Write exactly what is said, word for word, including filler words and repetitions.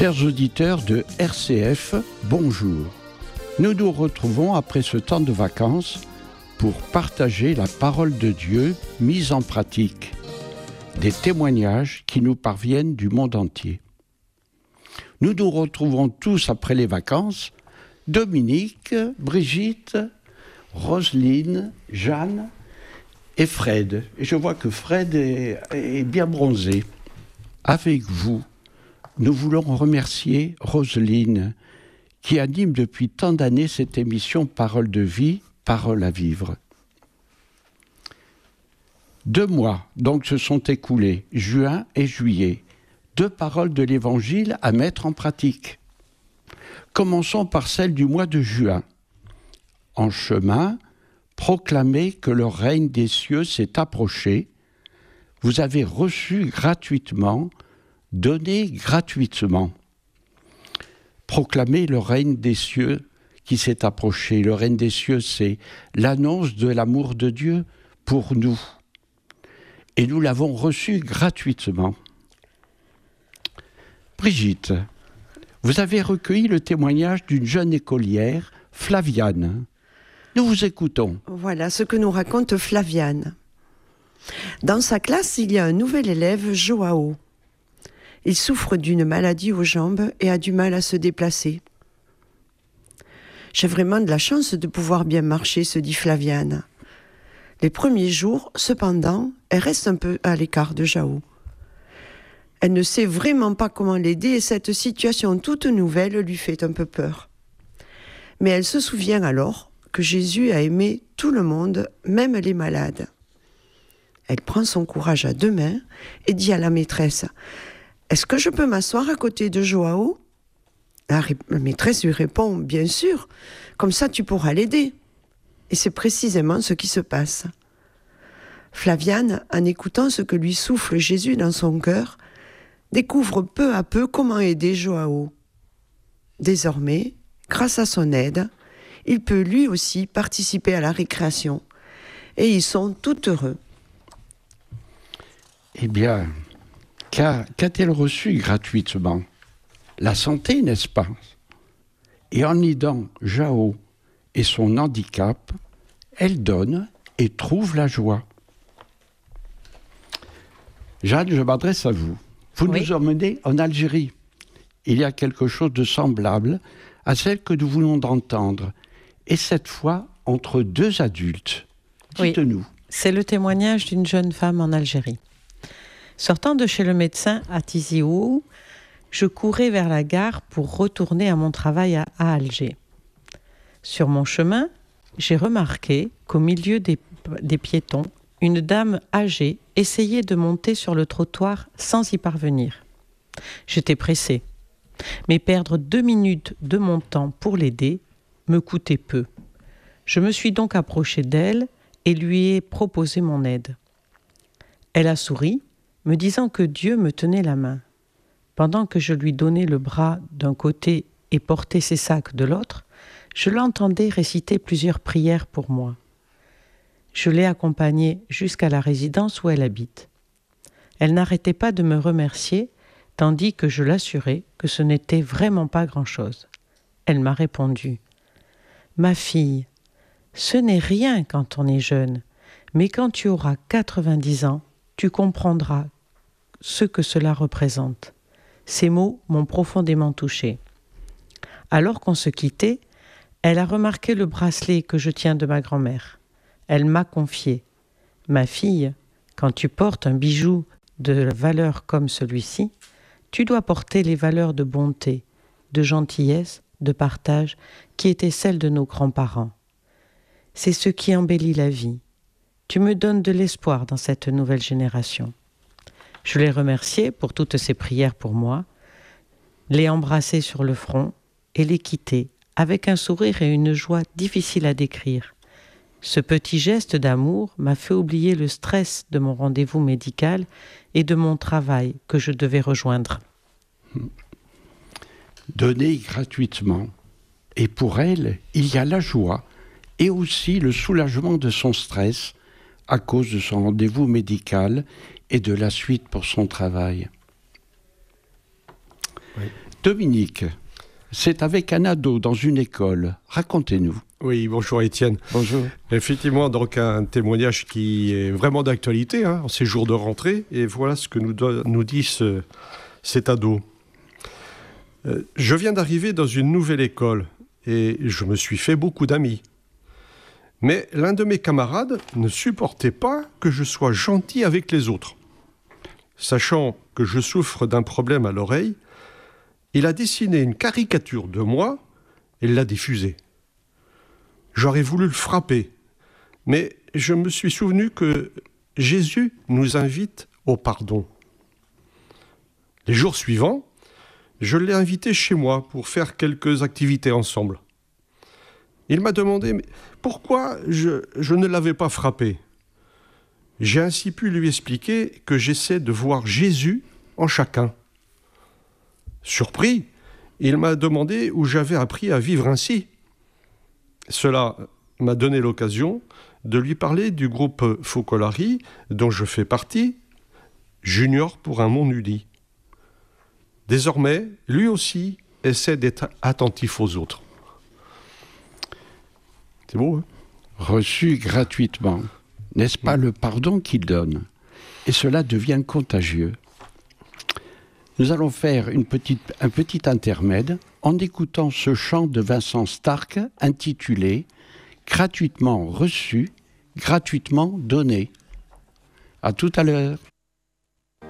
Chers auditeurs de R C F, bonjour. Nous nous retrouvons après ce temps de vacances pour partager la parole de Dieu mise en pratique, des témoignages qui nous parviennent du monde entier. Nous nous retrouvons tous après les vacances, Dominique, Brigitte, Roselyne, Jeanne et Fred. Et je vois que Fred est, est bien bronzé. Avec vous, nous voulons remercier Roselyne, qui anime depuis tant d'années cette émission Parole de vie, Parole à vivre. Deux mois donc se sont écoulés, juin et juillet. Deux paroles de l'Évangile à mettre en pratique. Commençons par celle du mois de juin. En chemin, proclamez que le règne des cieux s'est approché. Vous avez reçu gratuitement, donné gratuitement. Proclamer le règne des cieux qui s'est approché. Le règne des cieux, c'est l'annonce de l'amour de Dieu pour nous. Et nous l'avons reçu gratuitement. Brigitte, vous avez recueilli le témoignage d'une jeune écolière, Flaviane. Nous vous écoutons. Voilà ce que nous raconte Flaviane. Dans sa classe, il y a un nouvel élève, Joao. Il souffre d'une maladie aux jambes et a du mal à se déplacer. J'ai vraiment de la chance de pouvoir bien marcher, se dit Flaviane. Les premiers jours, cependant, elle reste un peu à l'écart de Joao. Elle ne sait vraiment pas comment l'aider et cette situation toute nouvelle lui fait un peu peur. Mais elle se souvient alors que Jésus a aimé tout le monde, même les malades. Elle prend son courage à deux mains et dit à la maîtresse « Est-ce que je peux m'asseoir à côté de Joao ?» La, ré- la maîtresse lui répond « Bien sûr, comme ça tu pourras l'aider. » Et c'est précisément ce qui se passe. Flaviane, en écoutant ce que lui souffle Jésus dans son cœur, découvre peu à peu comment aider Joao. Désormais, grâce à son aide, il peut lui aussi participer à la récréation. Et ils sont tout heureux. Eh bien, qu'a, qu'a-t-elle reçu gratuitement ? La santé, n'est-ce pas ? Et en aidant Joao et son handicap, elle donne et trouve la joie. Jeanne, je m'adresse à vous. Vous oui. nous emmenez en Algérie. Il y a quelque chose de semblable à celle que nous voulons d'entendre. Et cette fois, entre deux adultes. Dites-nous. Oui, c'est le témoignage d'une jeune femme en Algérie. Sortant de chez le médecin à Tizi Ouzou, je courais vers la gare pour retourner à mon travail à, à Alger. Sur mon chemin, j'ai remarqué qu'au milieu des, des piétons, une dame âgée essayait de monter sur le trottoir sans y parvenir. J'étais pressée, mais perdre deux minutes de mon temps pour l'aider me coûtait peu. Je me suis donc approchée d'elle et lui ai proposé mon aide. Elle a souri, me disant que Dieu me tenait la main. Pendant que je lui donnais le bras d'un côté et portais ses sacs de l'autre, je l'entendais réciter plusieurs prières pour moi. Je l'ai accompagnée jusqu'à la résidence où elle habite. Elle n'arrêtait pas de me remercier, tandis que je l'assurais que ce n'était vraiment pas grand-chose. Elle m'a répondu « Ma fille, ce n'est rien quand on est jeune, mais quand tu auras quatre-vingt-dix ans, tu comprendras ce que cela représente. » Ces mots m'ont profondément touchée. Alors qu'on se quittait, elle a remarqué le bracelet que je tiens de ma grand-mère. Elle m'a confié « Ma fille, quand tu portes un bijou de valeur comme celui-ci, tu dois porter les valeurs de bonté, de gentillesse, de partage qui étaient celles de nos grands-parents. C'est ce qui embellit la vie. Tu me donnes de l'espoir dans cette nouvelle génération. » Je l'ai remercié pour toutes ses prières pour moi, l'ai embrassé sur le front et l'ai quitté avec un sourire et une joie difficiles à décrire. Ce petit geste d'amour m'a fait oublier le stress de mon rendez-vous médical et de mon travail que je devais rejoindre. Donner gratuitement. Et pour elle, il y a la joie et aussi le soulagement de son stress à cause de son rendez-vous médical et de la suite pour son travail. Oui. Dominique, c'est avec un ado dans une école. Racontez-nous. Oui, bonjour Étienne. Bonjour. Effectivement, donc un témoignage qui est vraiment d'actualité, hein, en ces jours de rentrée. Et voilà ce que nous, do- nous dit ce, cet ado. Euh, je viens d'arriver dans une nouvelle école et je me suis fait beaucoup d'amis. Mais l'un de mes camarades ne supportait pas que je sois gentil avec les autres. Sachant que je souffre d'un problème à l'oreille, il a dessiné une caricature de moi et l'a diffusée. J'aurais voulu le frapper, mais je me suis souvenu que Jésus nous invite au pardon. Les jours suivants, je l'ai invité chez moi pour faire quelques activités ensemble. Il m'a demandé mais pourquoi je, je ne l'avais pas frappé. J'ai ainsi pu lui expliquer que j'essaie de voir Jésus en chacun. Surpris, il m'a demandé où j'avais appris à vivre ainsi. Cela m'a donné l'occasion de lui parler du groupe Focolari, dont je fais partie, Junior pour un monde uni. Désormais, lui aussi essaie d'être attentif aux autres. C'est beau, hein ? Reçu gratuitement. N'est-ce pas le pardon qu'il donne? Et cela devient contagieux. Nous allons faire une petite, un petit intermède en écoutant ce chant de Vincent Stark intitulé « Gratuitement reçu, gratuitement donné ». À tout à l'heure.